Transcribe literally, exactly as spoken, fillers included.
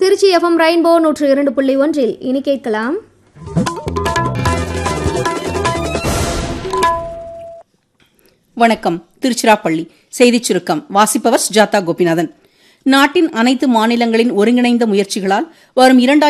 Trichy FM rainbow நூற்று இரண்டு புள்ளி ஒன்றில் இனி கேட்கலாம். வணக்கம். திருச்சிராப்பள்ளி செய்திச் சுருக்கம் வாசிப்பவர் சுஜாதா கோபிநாதன். நாட்டின் அனைத்து மாநிலங்களின் ஒருங்கிணைந்த முயற்சிகளால் வரும் இரண்டாயிரத்து